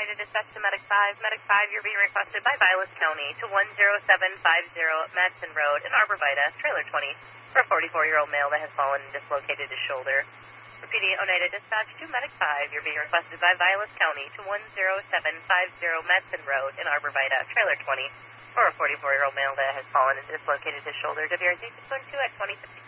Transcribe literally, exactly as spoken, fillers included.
Oneida dispatch to Medic five. Medic five, you're being requested by Vilas County to one zero seven five zero Madison Road in Arborvita, trailer twenty, for a forty-four-year-old male that has fallen and dislocated his shoulder. Repeating, Oneida dispatch to Medic five, you're being requested by Vilas County to one zero seven five zero Madison Road in Arborvita, trailer twenty, for a forty-four-year-old male that has fallen and dislocated his shoulder. W R Z six one two at twenty fifty.